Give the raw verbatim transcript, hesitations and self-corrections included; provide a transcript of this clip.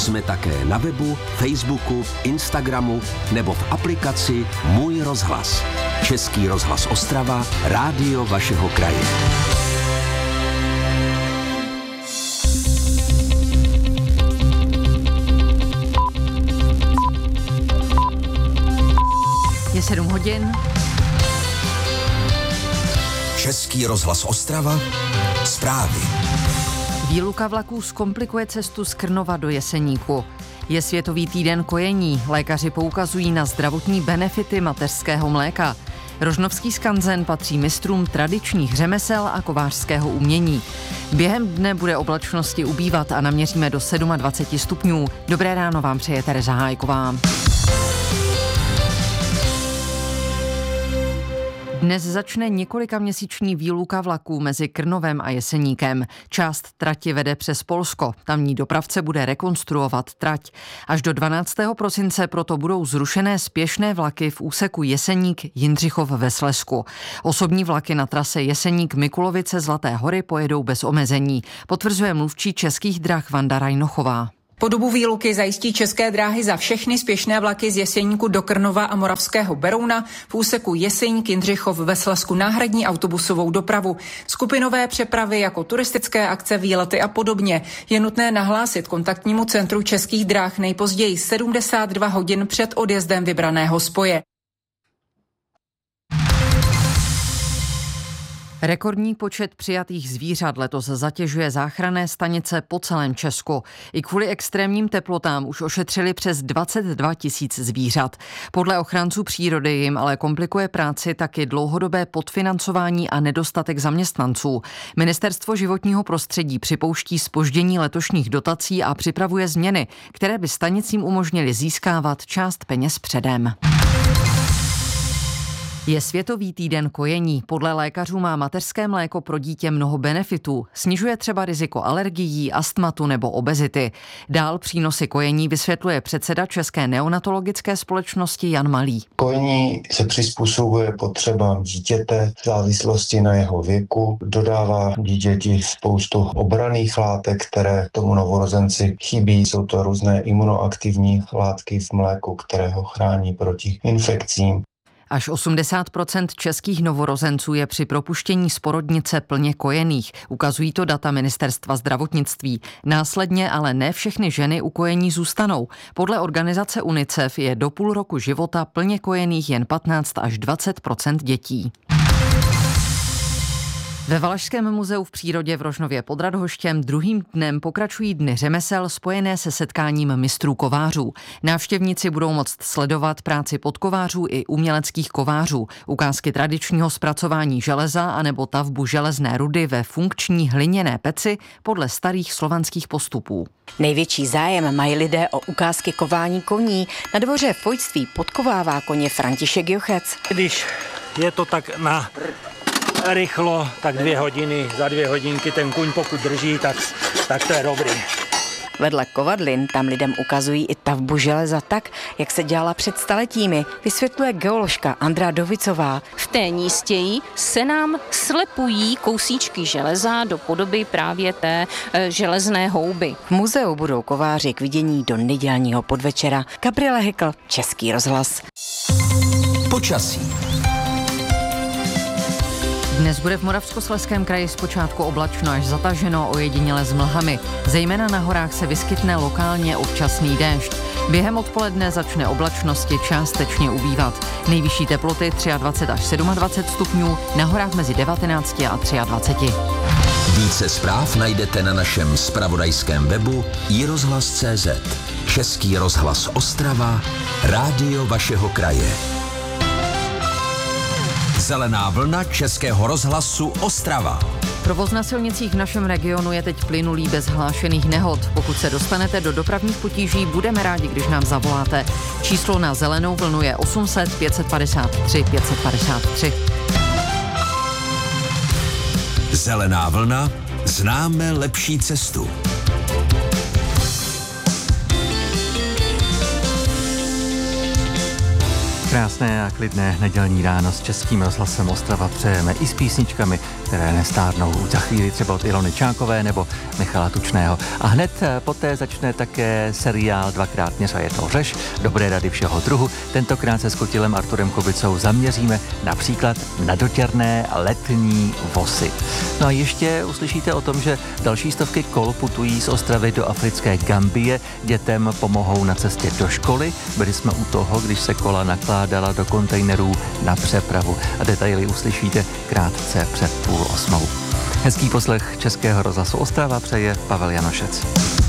Jsme také na webu, Facebooku, Instagramu nebo v aplikaci Můj rozhlas. Český rozhlas Ostrava, rádio vašeho kraje. Je sedm hodin. Český rozhlas Ostrava, zprávy. Výluka vlaků zkomplikuje cestu z Krnova do Jeseníku. Je Světový týden kojení. Lékaři poukazují na zdravotní benefity mateřského mléka. Rožnovský skanzen patří mistrům tradičních řemesel a kovářského umění. Během dne bude oblačnosti ubývat a naměříme do dvacet sedm stupňů. Dobré ráno vám přeje Tereza Hájková. Dnes začne několikaměsíční výluka vlaků mezi Krnovem a Jeseníkem. Část trati vede přes Polsko. Tamní dopravce bude rekonstruovat trať. Až do dvanáctého prosince proto budou zrušené spěšné vlaky v úseku Jeseník-Jindřichov ve Slezsku. Osobní vlaky na trase Jeseník-Mikulovice-Zlaté hory pojedou bez omezení, potvrzuje mluvčí Českých drah Vanda Rajnochová. Po dobu výluky zajistí České dráhy za všechny spěšné vlaky z Jeseníku do Krnova a Moravského Berouna v úseku Jeseník-Jindřichov ve Slezsku náhradní autobusovou dopravu. Skupinové přepravy jako turistické akce, výlety a podobně je nutné nahlásit kontaktnímu centru Českých dráh nejpozději sedmdesát dva hodin před odjezdem vybraného spoje. Rekordní počet přijatých zvířat letos zatěžuje záchranné stanice po celém Česku. I kvůli extrémním teplotám už ošetřili přes dvacet dva tisíc zvířat. Podle ochránců přírody jim ale komplikuje práci taky dlouhodobé podfinancování a nedostatek zaměstnanců. Ministerstvo životního prostředí připouští zpoždění letošních dotací a připravuje změny, které by stanicím umožnily získávat část peněz předem. Je Světový týden kojení. Podle lékařů má mateřské mléko pro dítě mnoho benefitů. Snižuje třeba riziko alergií, astmatu nebo obezity. Dál přínosy kojení vysvětluje předseda České neonatologické společnosti Jan Malý. Kojení se přizpůsobuje potřebám dítěte v závislosti na jeho věku. Dodává dítěti spoustu obranných látek, které tomu novorozenci chybí. Jsou to různé imunoaktivní látky v mléku, které ho chrání proti infekcím. Až osmdesát procent českých novorozenců je při propuštění z porodnice plně kojených. Ukazují to data Ministerstva zdravotnictví. Následně ale ne všechny ženy u kojení zůstanou. Podle organizace UNICEF je do půl roku života plně kojených jen patnáct až dvacet procent dětí. Ve Valašském muzeu v přírodě v Rožnově pod Radhoštěm druhým dnem pokračují dny řemesel spojené se setkáním mistrů kovářů. Návštěvníci budou moct sledovat práci podkovářů i uměleckých kovářů, ukázky tradičního zpracování železa anebo tavbu železné rudy ve funkční hliněné peci podle starých slovanských postupů. Největší zájem mají lidé o ukázky kování koní. Na dvoře fojtství podkovává koně František Jochec. Když je to tak na rychlo, tak dvě hodiny, za dvě hodinky ten kuň pokud drží, tak, tak to je dobrý. Vedle kovadlin tam lidem ukazují i tavbu železa tak, jak se dělala před staletími, vysvětluje geoložka Andrea Dovicová. V té nístěji se nám slepují kousíčky železa do podoby právě té e, železné houby. V muzeu budou kováři k vidění do nedělního podvečera. Gabriela Hekl, Český rozhlas. Počasí. Dnes bude v Moravskoslezském kraji zpočátku oblačno až zataženo, ojediněle s mlhami. Zejména na horách se vyskytne lokálně občasný déšť. Během odpoledne začne oblačnosti částečně ubývat. Nejvyšší teploty dvacet tři až dvacet sedm stupňů, na horách mezi devatenáct a dvacet tři. Více zpráv najdete na našem zpravodajském webu i rozhlas tečka cé zet. Český rozhlas Ostrava, rádio vašeho kraje. Zelená vlna Českého rozhlasu Ostrava. Provoz na silnicích v našem regionu je teď plynulý bez hlášených nehod. Pokud se dostanete do dopravních potíží, budeme rádi, když nám zavoláte. Číslo na zelenou vlnu je osm set pět set padesát tři pět set padesát tři. Zelená vlna, známe lepší cestu. Krásný Krásné a klidné nedělní ráno s Českým rozhlasem Ostrava přejeme i s písničkami, které nestárnou. Už za chvíli třeba od Ilony Čákové nebo Michala Tučného. A hned poté začne také seriál Dvakrát měř a je to řeš. Dobré rady všeho druhu. Tentokrát se s Kotilem Arturem Kubicou zaměříme například na dotěrné letní vozy. No a ještě uslyšíte o tom, že další stovky kol putují z Ostravy do africké Gambie. Dětem pomohou na cestě do školy. Byli jsme u toho, když se kola nakládala do kontejnerů na přepravu. A detaily uslyšíte krátce před půl osmou. Hezký poslech Českého rozhlasu Ostrava přeje Pavel Janošec.